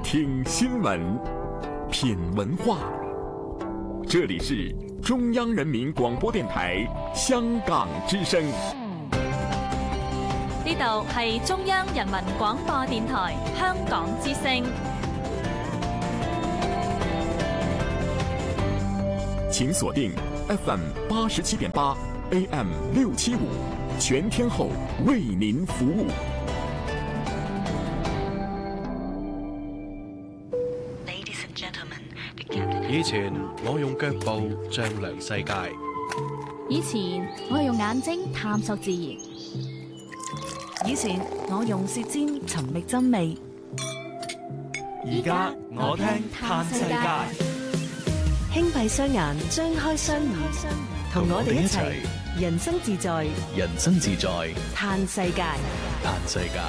听新闻，品文化。这里是中央人民广播电台香港之声。 呢度係中央人民廣播電台香港之聲。 請鎖定 FM 87.8 AM 675，全天候為您服務。 以前我用腳步丈量世界， 以前我用眼睛探索自然， 以前我用舌尖尋覓真味， 而家我聽嘆世界。 輕閉雙眼，張開雙耳，同我哋一齊人生自在， 人生自在， 嘆世界， 嘆世界。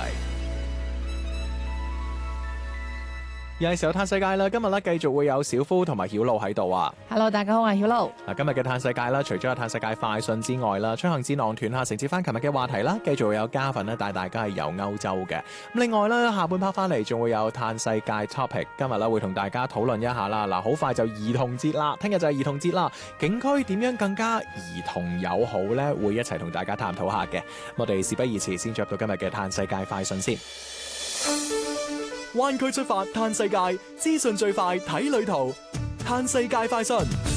又係時候嘆世界啦！今日咧繼續會有小夫同埋曉露喺度啊。 Hello， 大家好，我係曉露。 嗱，今日嘅嘆世界啦，除咗有嘆世界快訊之外啦，出行智囊團承接翻琴日嘅話題啦，繼續會有嘉賓咧帶大家係遊歐洲嘅。咁另外咧，下半 part 翻嚟仲會有嘆世界 topic， 今日咧會同大家討論一下啦。嗱，好快就兒童節啦，聽日就係兒童節啦，景區點樣更加兒童友好咧？會一齊同大家探討下嘅。我哋事不宜遲，先進入到今日嘅嘆世界快訊先。灣區出發嘆世界，資訊最快睇旅途，嘆世界快訊。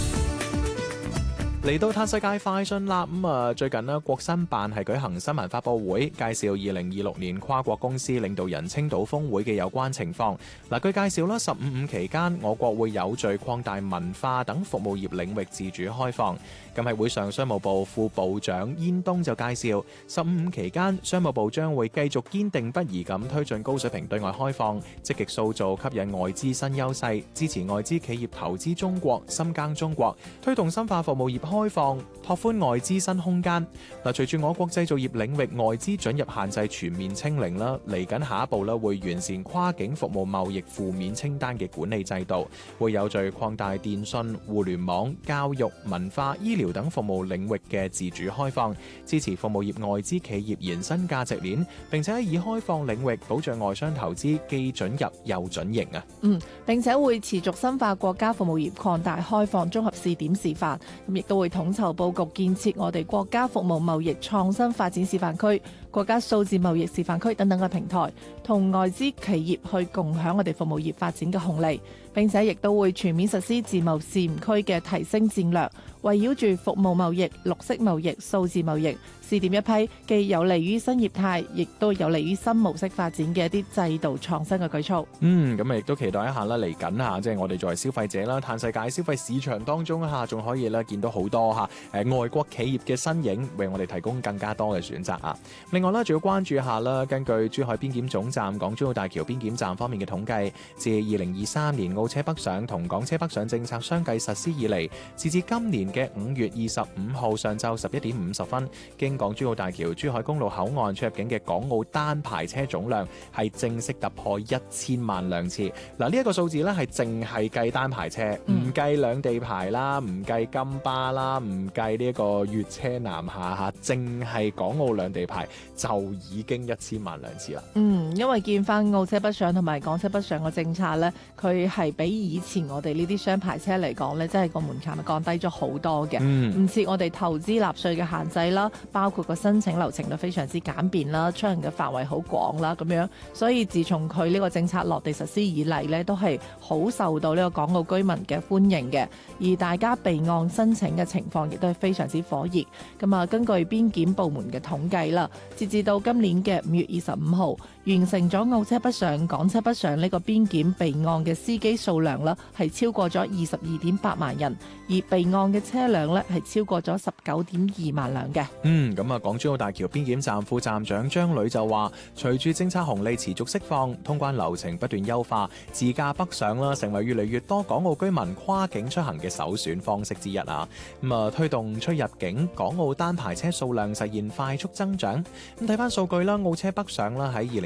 嚟到嘆世界快訊啦，最近呢，國新辦係舉行新聞發佈會，介紹2026年跨國公司領導人青島峰會嘅有關情況。嗱，據介紹啦，15期間，我國會有序擴大文化等服務業領域自主開放。咁喺會上，商務部副部長燕東就介紹，15期間，商務部將會繼續堅定不移咁推進高水平對外開放，積極塑造吸引外資新優勢，支持外資企業投資中國、深耕中國，推動深化服務業開放，拓寬外資新空間。嗱，隨住我國製造業領域外資准入限制全面清零啦，嚟緊下一步啦，會完善跨境服務貿易負面清單嘅管理制度，會有序擴大電信、互聯網、教育、文化、醫療等服務領域嘅自主開放，支持服務業外資企業延伸價值鏈，並且喺已開放領域保障外商投資既准入又准營啊。 並且會持續深化國家服務業擴大開放綜合試點示範，咁亦都會統籌佈局建設我哋國家服務貿易創新發展示範區、國家數字貿易示範區等等嘅平台，同外資企業去共享我哋服務業發展嘅紅利。並且亦都會全面實施自貿試驗區嘅提升戰略，圍繞住服務貿易、綠色貿易、數字貿易試點一批既有利於新業態，亦都有利於新模式發展嘅一啲制度創新嘅舉措。 咁亦都期待一下啦，嚟緊下即係我哋作為消費者啦，嘆世界消費市場當中下仲可以咧見到好多外國企業嘅身影，為我哋提供更加多嘅選擇啊！另外啦，仲要關注一下啦，根據珠海邊檢總站港珠澳大橋邊檢站方面嘅統計，自2023年澳車北上同港車北上政策相繼實施以嚟，截至今年嘅5月25號上晝11點50分，經港珠澳大橋珠海公路口岸出入境嘅港澳單牌車總量係正式突破1000萬輛次。嗱，呢一個數字咧係淨係計單牌車，唔計兩地牌啦，唔計金巴啦，唔計呢一個粵車南下嚇，淨係港澳兩地牌就已經1000萬輛次啦。 因為見翻澳車北上同埋港車北上嘅政策咧，佢係比以前我哋呢啲雙牌車嚟講咧，真係個門檻降低咗好多嘅。唔似我哋投資納稅嘅限制啦，包括個申請流程都非常之簡便啦，出行嘅範圍好廣啦咁樣。所以自從佢呢個政策落地實施以嚟咧，都係好受到呢個港澳居民嘅歡迎嘅。而大家備案申請嘅情況亦都係非常之火熱。咁啊，根據邊檢部門嘅統計啦，截至到今年嘅5月25號，完成咗澳車北上、港車北上呢個邊檢備案嘅司機數量啦，係超過咗22.8萬人，而備案嘅車輛咧係超過咗19.2萬輛嘅。 咁港珠澳大橋邊檢站副站長張磊就話，隨住政策紅利持續釋放，通關流程不斷優化，自駕北上啦，成為越嚟越多港澳居民跨境出行嘅首選方式之一啊！推動出入境港澳單牌車數量實現快速增長。咁睇翻數據啦，澳車北上啦喺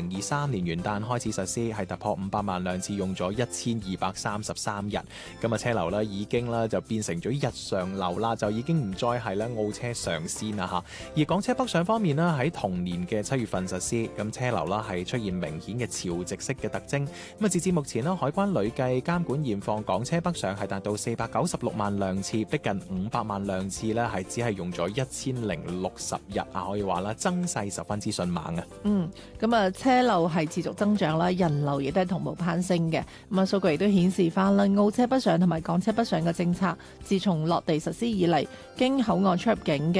2023年元旦開始實施，係突破500萬輛次，用咗1233日。咁啊，車流咧已經咧就變成咗日常流啦，就已經唔再係咧澳車上先啦嚇。而港車北上方面呢，喺同年嘅7月份實施，咁車流啦係出現明顯嘅潮汐式嘅特徵。咁啊，截至目前呢，海關累計監管驗放港車北上係達到496萬輛次，逼近500萬輛次呢，係只係用咗1060日啊，可以話啦，增勢十分之迅猛啊。 咁啊，車流係持續增長啦，人流亦都係同步攀升嘅。咁啊，數據亦都顯示翻啦，澳車北上同埋港車北上嘅政策，自從落地實施以嚟，經口岸出入境嘅